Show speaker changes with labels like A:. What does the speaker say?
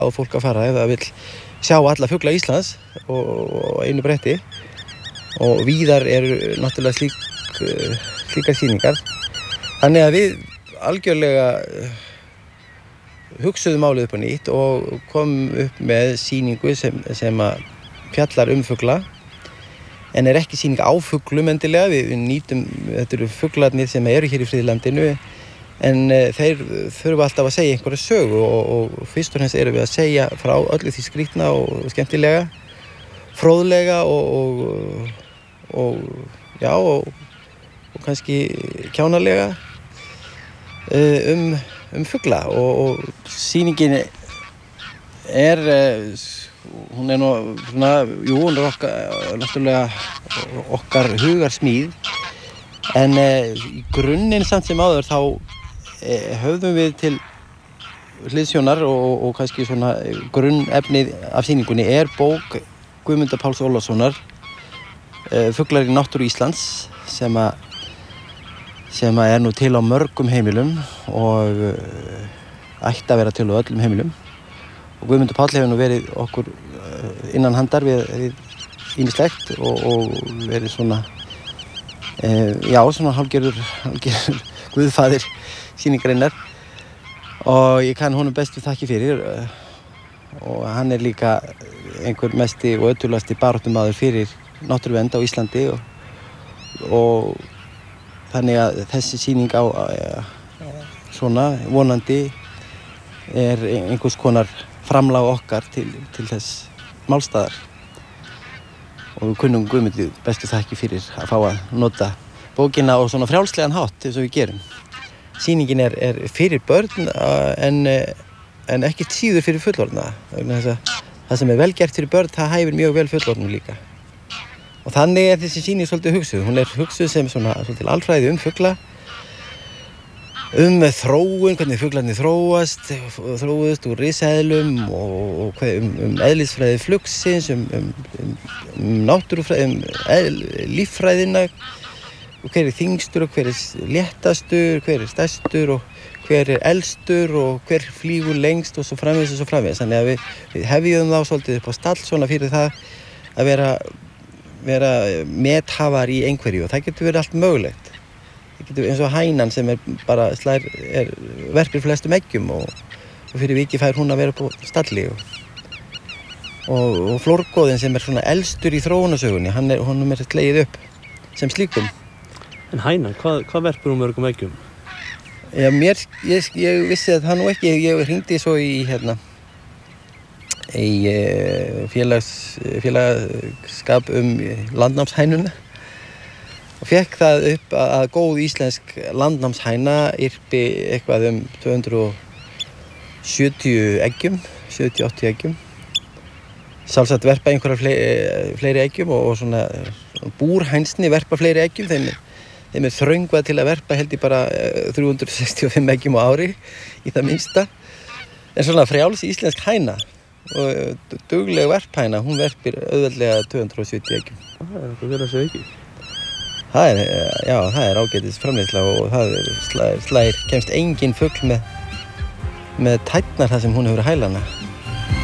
A: á fólk að fara ef það vill sjá alla fugla Íslands og einu bretti og víðar eru náttúrulega slíkar sýningar. Þannig að við algjörlega hugsuðum málið upp á nýtt og komum upp með sýningu sem að fjallar fugla en ekki sýning á fuglum endilega. Við nýtum, þetta eru fuglarnir sem eru hér í friðlandinu en þeir þurfa alltaf að segja einhverja sögu og fyrst og fremst erum við að segja frá öllu því skrýtna og skemmtilega, fróðlega og kannski kjánalega fugla og sýningin hún nú svona, hún náttúrulega okkar hugarsmíð en í grunninn samt sem áður þá höfðum við til hliðsjónar og kannski svona grunnefnið af sýningunni bók Guðmundar Páls Ólafssonar Fuglar í náttúru Íslands sem nú til á mörgum heimilum og ætti að vera til á öllum heimilum og Guðmundur Páll hefur nú verið okkur innan handar við ýmislegt og verið svona svona hálfgerður guðfaðir sýningarinnar og ég kann honum bestu þakki fyrir og hann líka einhver mesti og ötulasti baráttumaður fyrir náttúruvernd á Íslandi og þannig að þessi sýning á svona vonandi einhvers konar framlag okkar til þess málstaðar og við kunnum Guðmundi bestu þakki fyrir að fá að nota bókina á svona frjálslegan hátt eins og við gerum. Sýningin fyrir börn en ekkert síður fyrir fullorðna. Það sem vel gert fyrir börn, það hæfir mjög vel fullorðnum líka. Og þannig þessi sýning svolítið hugsuð. Hún hugsuð sem svona svolítið alfræði fugla, þróun, hvernig fuglarnir þróuðust úr risaeðlum og eðlisfræði flugsins, náttúrufræði, líffræðina, hver þyngstur og hver léttastur, hver stærstur og hver elstur og hver flýgur lengst og svo framvegis og svo framvegis. Þannig að við hefjum þá svolítið upp á stall svona fyrir það að vera methafar í einhverju og það getur verið allt mögulegt. Það getur eins og hænan sem bara verpir flestum eggjum og fyrir vikið fær hún að vera på stalli og flórgoðinn sem svona elstur í þróunarsögunni, honum slegið upp sem slíkum.
B: En hænan, hvað verpur hún mörgum eggjum?
A: Já, ég vissi það nú ekki, ég hringdi svo í félagskap landnámshænuna og fekk það upp að góð íslensk landnámshæna yrpi eitthvað 270 eggjum, 70-80 eggjum. Sjálfsagt verpa einhverjar fleiri eggjum og svona búrhænsni verpa fleiri eggjum, þeim þröngvað til að verpa held ég bara 365 eggjum á ári í það minnsta. En svona frjáls íslensk hæna og dugleg verphæna, hún verpir auðveldlega 270 eggjum.
B: Það eitthvað verið að segja ekki.
A: Það ágætis framleiðsla og það kemst engin fugl með tærnar þar sem hún hefur hælana.